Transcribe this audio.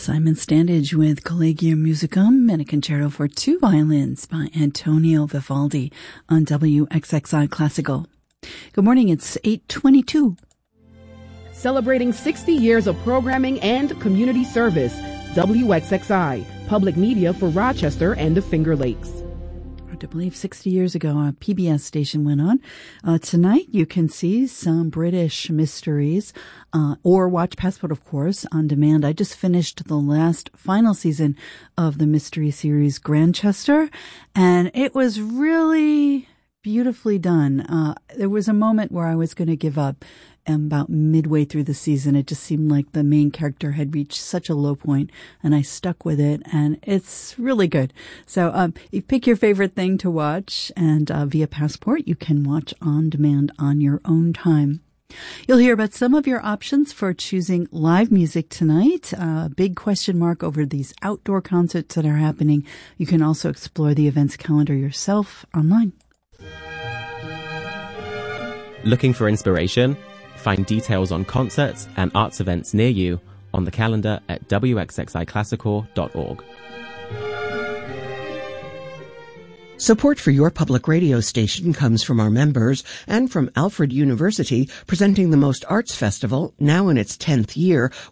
Simon Standage with Collegium Musicum and a concerto for two violins by Antonio Vivaldi on WXXI Classical. Good morning, it's 8:22. Celebrating 60 years of programming and community service, WXXI, public media for Rochester and the Finger Lakes. I believe 60 years ago, a PBS station went on. Tonight, you can see some British mysteries, or watch Passport, of course, on demand. I just finished the final season of the mystery series Grantchester, and it was really beautifully done. There was a moment where I was going to give up. About midway through the season, it just seemed like the main character had reached such a low point, and I stuck with it, and it's really good. So you pick your favorite thing to watch, and via Passport, you can watch on demand on your own time. You'll hear about some of your options for choosing live music tonight. Big question mark over these outdoor concerts that are happening. You can also explore the events calendar yourself online. Looking for inspiration? Find details on concerts and arts events near you on the calendar at wxxiclassical.org. Support for your public radio station comes from our members and from Alfred University, presenting the Most Arts Festival, now in its 10th year,